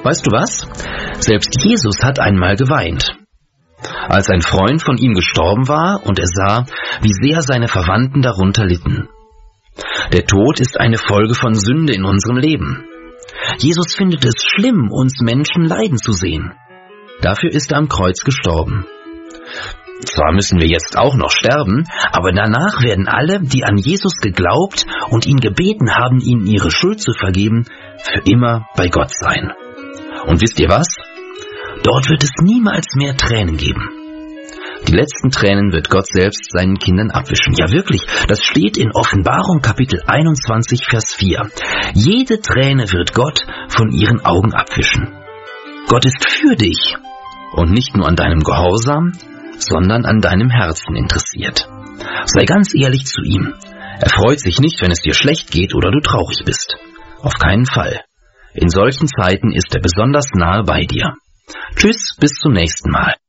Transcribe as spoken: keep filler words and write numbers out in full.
Weißt du was? Selbst Jesus hat einmal geweint. Als ein Freund von ihm gestorben war und er sah, wie sehr seine Verwandten darunter litten. Der Tod ist eine Folge von Sünde in unserem Leben. Jesus findet es schlimm, uns Menschen leiden zu sehen. Dafür ist er am Kreuz gestorben. Zwar müssen wir jetzt auch noch sterben, aber danach werden alle, die an Jesus geglaubt und ihn gebeten haben, ihnen ihre Schuld zu vergeben, für immer bei Gott sein. Und wisst ihr was? Dort wird es niemals mehr Tränen geben. Die letzten Tränen wird Gott selbst seinen Kindern abwischen. Ja wirklich, das steht in Offenbarung Kapitel einundzwanzig, Vers vier. Jede Träne wird Gott von ihren Augen abwischen. Gott ist für dich und nicht nur an deinem Gehorsam, sondern an deinem Herzen interessiert. Sei ganz ehrlich zu ihm. Er freut sich nicht, wenn es dir schlecht geht oder du traurig bist. Auf keinen Fall. In solchen Zeiten ist er besonders nahe bei dir. Tschüss, bis zum nächsten Mal.